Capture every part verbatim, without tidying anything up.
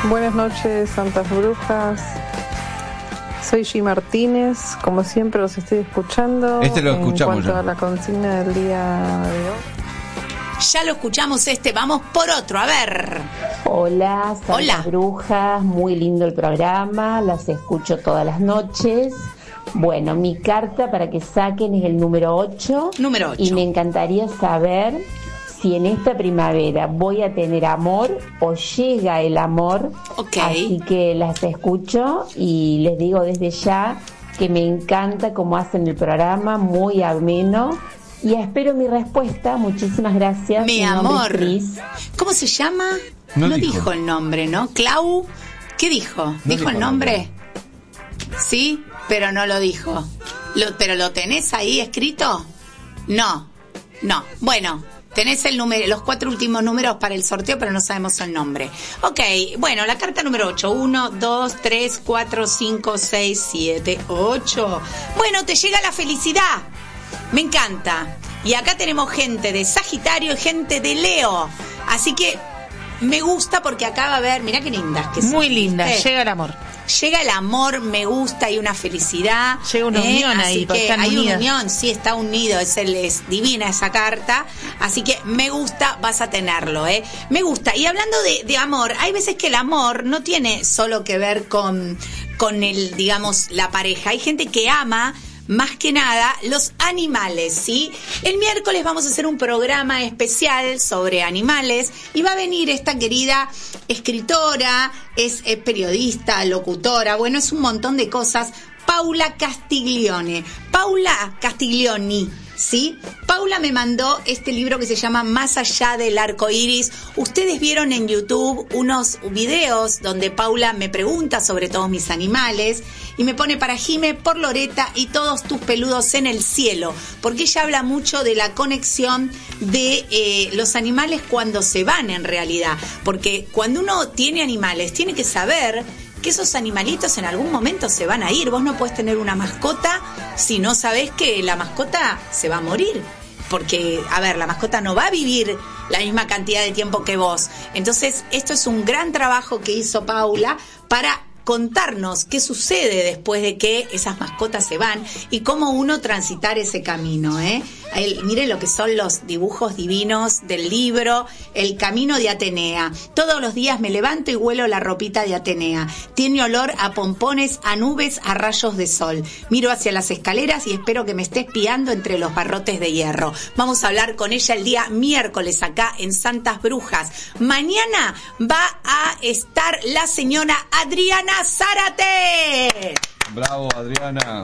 Buenas noches, Santas Brujas. Soy G. Martínez, como siempre los estoy escuchando. Este lo escuchamos en cuanto ya. a la consigna del día de hoy. Ya lo escuchamos este, vamos por otro, a ver. Hola, Santas Hola. Brujas, muy lindo el programa, las escucho todas las noches. Bueno, mi carta para que saquen es el número ocho. Número ocho. Y me encantaría saber si en esta primavera voy a tener amor o llega el amor. Ok. Así que las escucho y les digo desde ya que me encanta cómo hacen el programa, muy ameno. Y espero mi respuesta. Muchísimas gracias. Mi nombre es amor. Cris. ¿Cómo se llama? No No, dijo. dijo el nombre, ¿no? Clau, ¿qué dijo? ¿Dijo dijo el el nombre? Sí, pero no lo dijo. Lo, ¿Pero lo tenés ahí escrito? No, no. Bueno, tenés el número, los cuatro últimos números para el sorteo, pero no sabemos el nombre. Ok, bueno, la carta número ocho. Uno, dos, tres, cuatro, cinco, seis, siete, ocho. Bueno, te llega la felicidad. Me encanta. Y acá tenemos gente de Sagitario y gente de Leo. Así que me gusta porque acá va a haber, mirá qué lindas que son. Muy linda, ¿viste? llega el amor. Llega el amor, me gusta, hay una felicidad. Llega una unión ahí, así porque que están hay unidas. una unión, sí, está unido, es, el, es divina esa carta. Así que me gusta, vas a tenerlo, ¿eh? Me gusta. Y hablando de, de amor, hay veces que el amor no tiene solo que ver con, con el, digamos, la pareja. Hay gente que ama más que nada los animales, ¿sí? El miércoles vamos a hacer un programa especial sobre animales y va a venir esta querida escritora, es, es periodista, locutora, bueno, es un montón de cosas, Paula Castiglione. Paula Castiglioni, ¿sí? Paula me mandó este libro que se llama Más allá del arco iris. Ustedes vieron en YouTube unos videos donde Paula me pregunta sobre todos mis animales y me pone para Jime por Loreta y todos tus peludos en el cielo, porque ella habla mucho de la conexión de eh, los animales cuando se van en realidad, porque cuando uno tiene animales tiene que saber que esos animalitos en algún momento se van a ir. Vos no podés tener una mascota si no sabés que la mascota se va a morir. Porque, a ver, la mascota no va a vivir la misma cantidad de tiempo que vos. Entonces, esto es un gran trabajo que hizo Paula para contarnos qué sucede después de que esas mascotas se van y cómo uno transitar ese camino, ¿eh? El, miren lo que son los dibujos divinos del libro, El camino de Atenea. Todos los días me levanto y huelo la ropita de Atenea. Tiene olor a pompones, a nubes, a rayos de sol. Miro hacia las escaleras y espero que me esté espiando entre los barrotes de hierro. Vamos a hablar con ella el día miércoles acá en Santas Brujas. Mañana va a estar la señora Adriana Zárate. Bravo, Adriana.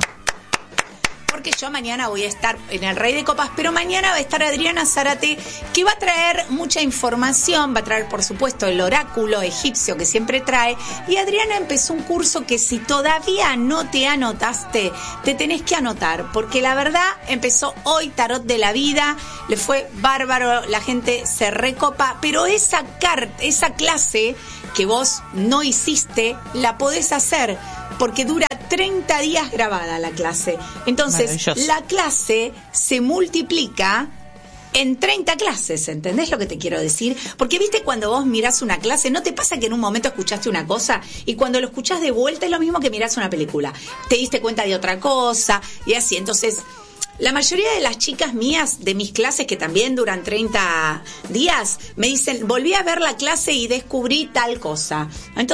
Porque yo mañana voy a estar en el Rey de Copas, pero mañana va a estar Adriana Zárate, que va a traer mucha información, va a traer, por supuesto, el oráculo egipcio que siempre trae. Y Adriana empezó un curso que si todavía no te anotaste, te tenés que anotar, porque la verdad empezó hoy Tarot de la Vida, le fue bárbaro, la gente se recopa, pero esa carta, esa clase que vos no hiciste, la podés hacer, porque dura treinta días grabada la clase. Entonces, la clase se multiplica en treinta clases, ¿entendés lo que te quiero decir? Porque viste cuando vos mirás una clase, ¿no te pasa que en un momento escuchaste una cosa y cuando lo escuchás de vuelta es lo mismo que mirás una película? Te diste cuenta de otra cosa y así. Entonces, la mayoría de las chicas mías de mis clases, que también duran treinta días, me dicen, volví a ver la clase y descubrí tal cosa. Entonces,